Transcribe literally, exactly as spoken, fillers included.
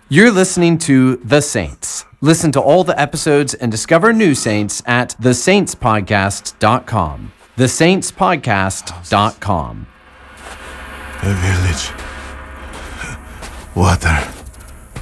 You're listening to The Saints. Listen to all the episodes and discover new saints at the saints podcast dot com. the saints podcast dot com. A village. Water.